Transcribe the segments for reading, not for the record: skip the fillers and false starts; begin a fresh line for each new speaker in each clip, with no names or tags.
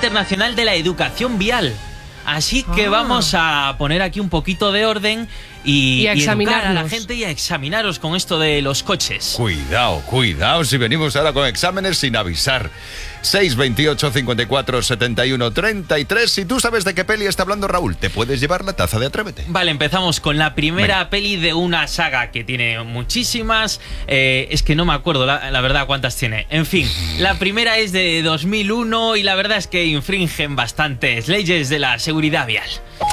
Internacional de la Educación Vial. Así que vamos a poner aquí un poquito de orden y educar a la gente y a examinaros con esto de los coches.
Cuidado, si venimos ahora con exámenes sin avisar. 628 54 71 33. Si tú sabes de qué peli está hablando Raúl, te puedes llevar la taza de Atrévete.
Vale, empezamos con la primera peli de una saga que tiene muchísimas. Es que no me acuerdo la verdad cuántas tiene. En fin, la primera es de 2001 y la verdad es que infringen bastantes leyes de la seguridad vial.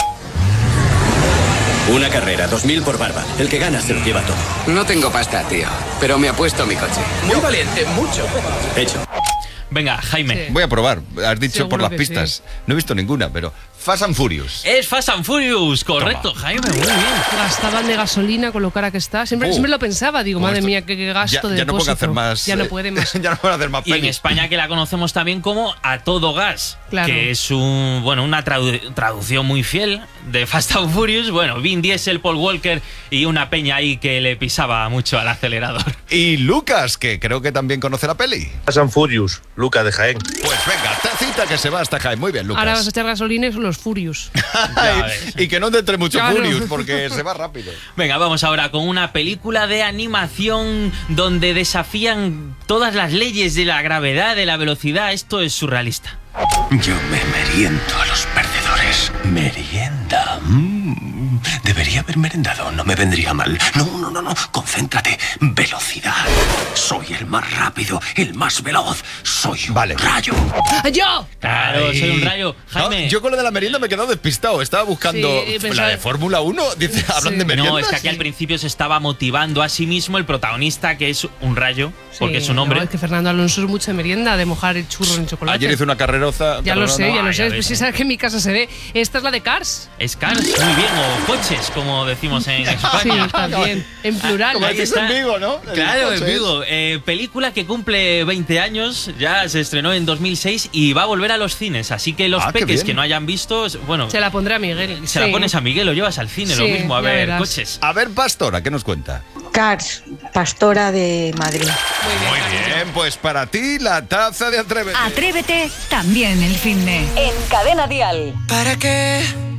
Una carrera, 2000 por barba. El que gana se lo lleva todo.
No tengo pasta, tío, pero me apuesto mi coche.
Muy valiente, mucho. Hecho.
Venga, Jaime.
Voy a probar. Has dicho
Seguro
por las
que
pistas.
sí.
No he visto ninguna, pero Fast and Furious.
Es Fast and Furious, correcto,
Toma.
Jaime, muy bien.
Gastaban de gasolina con lo cara que está. Siempre lo pensaba. Digo, madre mía, qué gasto de
ya no pueden
depósito.
hacer más.
Ya no pueden más.
Ya no pueden hacer más
Y en
pelis.
España que la conocemos también como A Todo Gas,
Claro.
que es una traducción muy fiel de Fast and Furious. Bueno, Vin Diesel, Paul Walker y una peña ahí que le pisaba mucho al acelerador.
Y Lucas, que creo que también conoce la peli.
Fast and Furious, Luca de Jaén.
Pues venga, tacita que se va hasta Jaén. Muy bien, Lucas.
Ahora vas a echar gasolina y son los Furious.
Y que no te entre mucho
Claro.
Furious, porque se va rápido.
Venga, vamos ahora con una película de animación donde desafían todas las leyes de la gravedad, de la velocidad. Esto es surrealista.
Yo me meriendo a los perdedores. Merienda. Debería haber merendado, no me vendría mal. No. Concéntrate. Velocidad. Soy el más rápido, el más veloz. Soy un rayo.
¡Yo!
Claro,
Ay.
soy un rayo. Jaime.
No, yo con lo de la merienda me he quedado despistado. Estaba buscando
Sí,
la
pensaba-
de Fórmula 1. Dice, hablan de merienda.
No, es que aquí al principio se estaba motivando a sí mismo el protagonista, que es un rayo, porque es un hombre.
No, es que Fernando Alonso es mucha merienda de mojar el churro en chocolate.
Ayer hizo una carreroza.
Ya lo sé, ya lo
ya
sé.
ves,
Si sabes que en mi casa se ve. Esta es la de Cars.
Es Cars, muy bien, o coches, como decimos en España.
Sí, también. En plural.
Como
Ahí
dices
está.
en Vigo, ¿no? El
Claro, en
coche
Vigo. Película que cumple 20 años, ya se estrenó en 2006 y va a volver a los cines. Así que los
Ah, qué
peques
bien.
que no hayan visto, bueno,
Se la pondré a Miguel.
se la pones a Miguel, lo llevas al cine, lo
Sí,
mismo, a
ya
ver
verás.
coches.
A ver, Pastora, ¿qué nos cuenta?
Cars, Pastora de Madrid.
Muy bien, pues para ti la taza de Atrévete.
Atrévete también el finde. En Cadena Dial.
¿Para qué